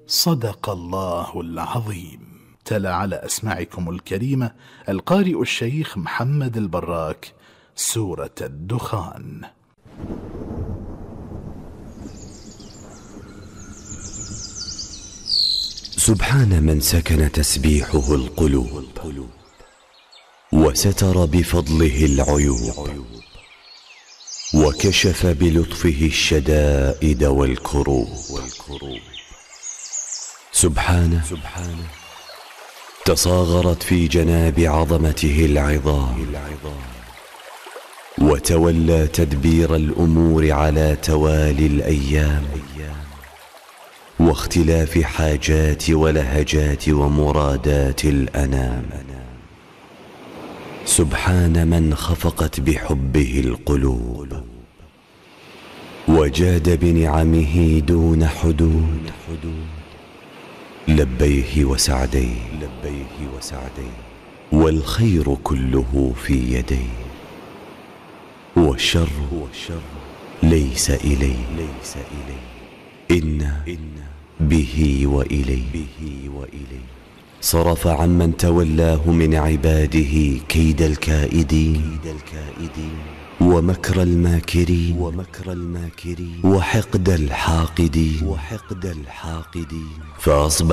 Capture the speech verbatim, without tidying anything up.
صدق الله العظيم. تلا على أسماعكم الكريمة القارئ الشيخ محمد البراك سورة الدخان. سبحان من سكن تسبيحه القلوب وستر بفضله العيوب وكشف بلطفه الشدائد والكروب. سبحانه تصاغرت في جناب عظمته العظام وتولى تدبير الأمور على توالي الأيام واختلاف حاجات ولهجات ومرادات الأنام. سبحان من خفقت بحبه القلوب وجاد بنعمه دون حدود لبيه وسعديه والخير كله في يديه والشر ليس إليه إن به وإليه. صرف عمن تولاه من عباده كيد الكائدين ومكر الماكرين وحقد الحاقدين فأصبح